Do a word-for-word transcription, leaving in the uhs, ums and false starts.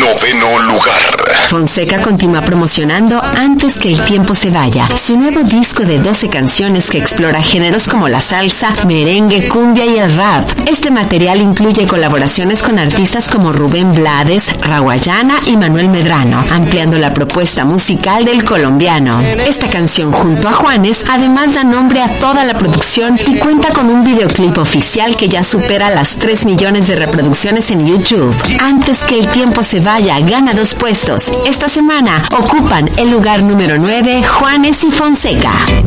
Noveno lugar. Fonseca continúa promocionando Antes que el tiempo se vaya, su nuevo disco de doce canciones que explora géneros como la salsa, merengue, cumbia y el rap. Este material incluye colaboraciones con artistas como Rubén Blades, Rawayana y Manuel Medrano, ampliando la propuesta musical del colombiano. Esta canción junto a Juanes además da nombre a toda la producción y cuenta con un videoclip oficial que ya supera las tres millones de reproducciones en YouTube. Antes que el tiempo se vaya gana dos puestos. Esta semana ocupan el lugar número nueve Juanes y Fonseca.